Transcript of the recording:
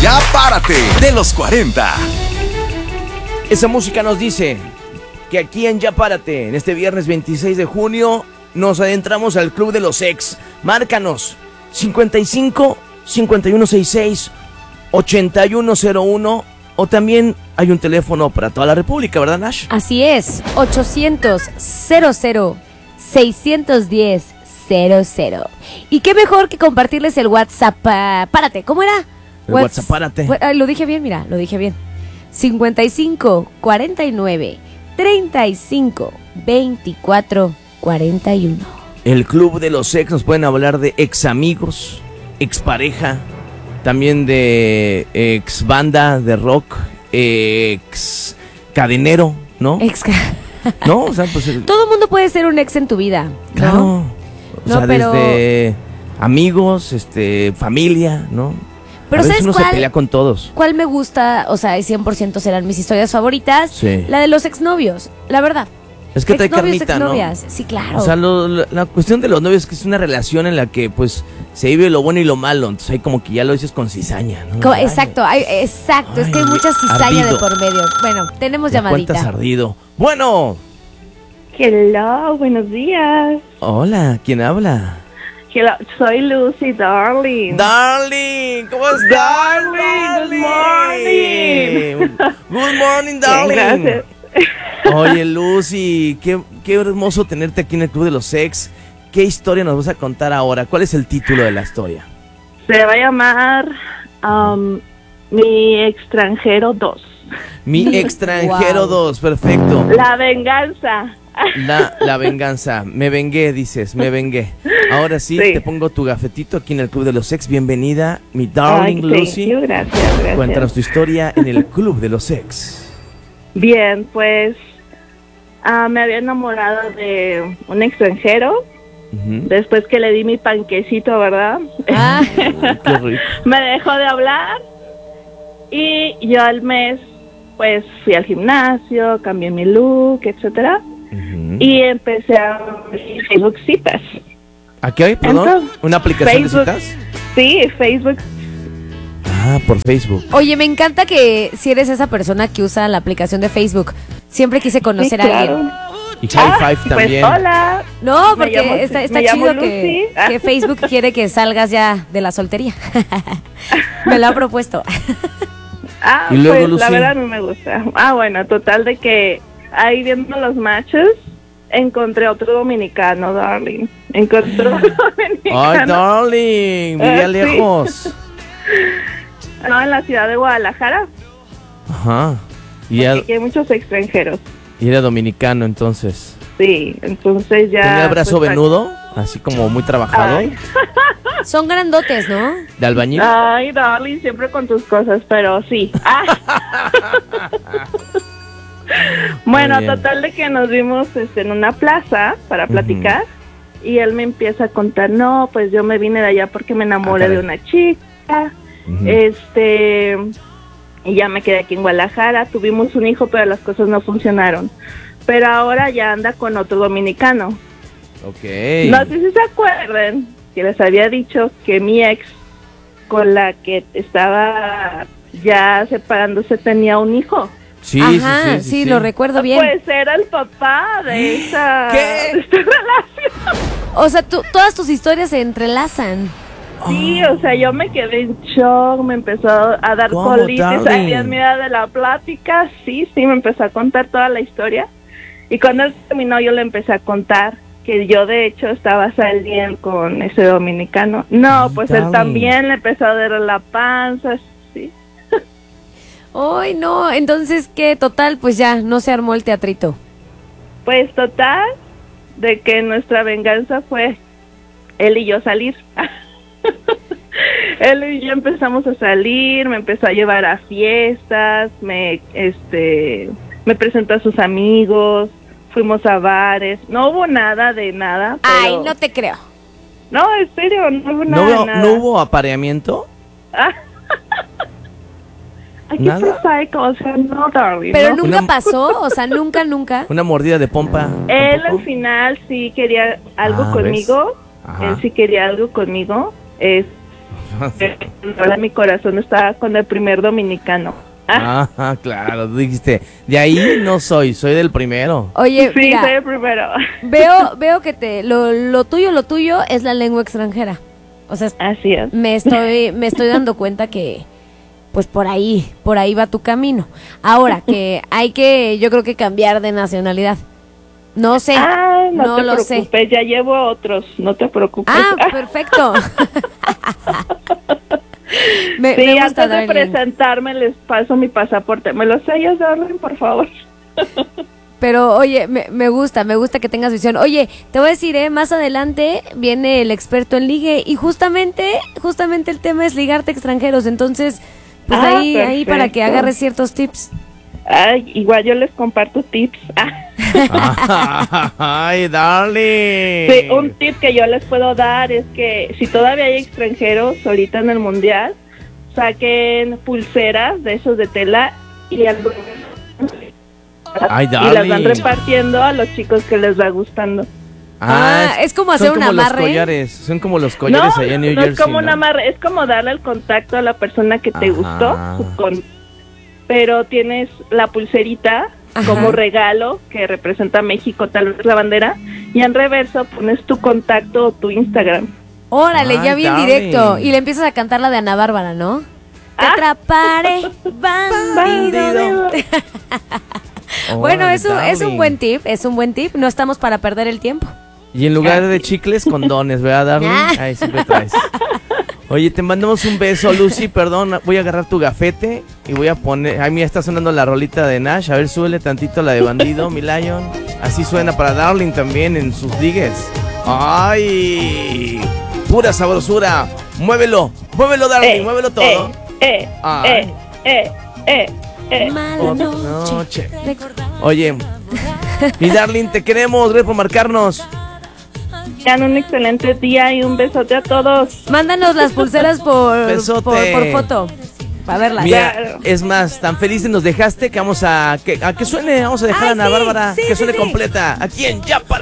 Ya Párate, de los 40. Esa música nos dice que aquí en Ya Párate, en este viernes 26 de junio, nos adentramos al Club de los Ex. Márcanos 55 5166 8101, o también hay un teléfono para toda la República, ¿verdad, Nash? Así es, 800-00-610-00. Y qué mejor que compartirles el WhatsApp. Párate, ¿cómo era? El WhatsApp Párate. Lo dije bien, mira, lo dije bien. 55 49 35 24 41. El Club de los Ex, nos pueden hablar de ex amigos, ex pareja, también de ex banda de rock, ex cadenero, ¿no? No, o sea, pues todo mundo puede ser un ex en tu vida, ¿no? Claro. O sea, pero desde amigos, familia, ¿no? Pero a veces ¿sabes uno cuál? se pelea con todos. ¿Cuál me gusta? O sea, 100% serán mis historias favoritas. Sí. La de los exnovios, la verdad. Es que trae Exnovios, carnita, ¿no? exnovias, sí, claro. O sea, la cuestión de los novios es que es una relación en la que, pues, se vive lo bueno y lo malo. Entonces, hay como que ya lo dices con cizaña, ¿no? Exacto, exacto. Es que hay mucha cizaña ardido. de por medio. Bueno, tenemos Me llamadita. cuentas ardido. Bueno. Hello, buenos días. Hola, ¿quién habla? Hello, soy Lucy, darling. Darling, ¿cómo estás? Darling, good morning. Good morning, darling. Bien, gracias. Oye, Lucy, qué hermoso tenerte aquí en el Club de los Ex. ¿Qué historia nos vas a contar ahora? ¿Cuál es el título de la historia? Se va a llamar Mi extranjero 2. Mi extranjero 2, perfecto. La venganza. La venganza. Me vengué, dices, me vengué. Ahora sí, te pongo tu gafetito aquí en el Club de los Ex. Bienvenida, mi darling Lucy. Gracias. Cuéntanos tu historia en el Club de los Ex. Bien, pues me había enamorado de un extranjero. Después que le di mi panquecito, ¿verdad? Qué rico. Me dejó de hablar y yo al mes pues fui al gimnasio, cambié mi look, etcétera, y empecé a abrir Facebook citas. ¿A qué hay, perdón? Entonces, ¿Una aplicación Facebook, de citas? Sí, Facebook. Ah, por Facebook. Oye, me encanta que si eres esa persona que usa la aplicación de Facebook. Siempre quise conocer Sí, a alguien. Y High Five también. Pues hola. No, Me porque llamo- está me chido llamo que Lucy. Facebook quiere que salgas ya de la soltería. Me lo ha propuesto. Y luego, pues Lucy. la verdad no me gusta. Bueno, total de que ahí viendo los matches encontré otro dominicano, darling. Encontré otro dominicano. Ay, darling, vivía Sí. lejos. No, en la ciudad de Guadalajara. Ajá. Y Aquí hay muchos extranjeros. era dominicano, entonces. Sí, entonces ya. ¿Tenía el brazo pues, venudo? Así como muy trabajado. Ay. Son grandotes, ¿no? ¿De albañil? Ay, darling, siempre con tus cosas, pero sí. Bueno, Muy bien. total de que nos vimos en una plaza para platicar y él me empieza a contar, no, pues yo me vine de allá porque me enamoré caray. de una chica, y ya me quedé aquí en Guadalajara, tuvimos un hijo, pero las cosas no funcionaron. Pero ahora ya anda con otro dominicano. Ok. No sé si se acuerdan que les había dicho que mi ex, con la que estaba ya separándose, tenía un hijo. Sí, Ajá, sí, lo recuerdo bien. Pues era el papá de esa, ¿Qué? de esta relación. O sea, todas tus historias se entrelazan. Sí, o sea, yo me quedé en shock, me empezó a dar ¿Cómo, colitis darling? ahí en medio de la plática. Sí, me empezó a contar toda la historia. Y cuando él terminó, yo le empecé a contar que yo de hecho estaba saliendo con ese dominicano. No, pues él darling. también le empezó a dar la panza, sí. Ay, no, entonces, ¿qué? Total, pues ya, no se armó el teatrito. Pues total, de que nuestra venganza fue él y yo salir. Él y yo empezamos a salir, me empezó a llevar a fiestas, me presentó a sus amigos, fuimos a bares, no hubo nada de nada. Pero... Ay, no te creo. No, en serio, no hubo nada de nada. ¿No hubo apareamiento? Aquí ¿Nada? psycho, o sea, no, darling. Pero ¿no? nunca pasó, o sea, nunca. ¿Una mordida de pompa? Él ¿Tampoco? al final sí quería algo Ah, conmigo, ¿ves? Ajá. él sí quería algo conmigo, Ahora mi corazón estaba con el primer dominicano. Ah, claro, dijiste, de ahí no soy del primero. Oye, Sí, mira, soy el primero. veo que lo tuyo es la lengua extranjera. O sea, Así es. me estoy dando cuenta que pues por ahí va tu camino. Ahora que yo creo que cambiar de nacionalidad. No sé, no te lo sé. preocupes, ya llevo otros, no te preocupes. Ah, perfecto. me Sí, gusta, antes de Darling. presentarme les paso mi pasaporte. ¿Me lo sellas, Darling, por favor? Pero oye, me gusta que tengas visión. Oye, te voy a decir, más adelante viene el experto en ligue y justamente el tema es ligarte a extranjeros. Entonces, pues ahí para que perfecto. agarres ciertos tips. Ay, igual yo les comparto tips. Ay, darling. Sí, un tip que yo les puedo dar es que si todavía hay extranjeros ahorita en el mundial, saquen pulseras de esos de tela y Ay, y las van darling. repartiendo a los chicos que les va gustando. Es como hacer son un como los amarre. collares, son como los collares allá en New no Jersey. es como un amarre, es como darle el contacto a la persona que te Ajá. gustó, pero tienes la pulserita Ajá. como regalo que representa México, tal vez la bandera, y en reverso pones tu contacto o tu Instagram. Órale, Ay, ya bien darling. directo. Y le empiezas a cantar la de Ana Bárbara, ¿no? Te atraparé, bandido. Bueno, Órale, es un darling. buen tip, no estamos para perder el tiempo. Y en lugar de chicles, condones, ¿verdad, darling? Ahí siempre traes. Oye, te mandamos un beso, Lucy, perdón, voy a agarrar tu gafete y voy a poner... Ay, mira, está sonando la rolita de Nash, a ver, súbele tantito la de Bandido, mi Lion. Así suena para Darling también en sus ligues. ¡Ay! Pura sabrosura. Muévelo, Darling, muévelo todo. Ay. Mala Otra noche. noche. Oye, mi Darling, te queremos, gracias por marcarnos. Tengan un excelente día y un besote a todos. Mándanos las pulseras por Besote. foto. Para verlas. Mira, Claro. es más, tan felices nos dejaste que vamos a que suene, vamos a dejar Ay, a Ana sí, Bárbara, sí, que sí, suene sí. completa. Aquí en Ya para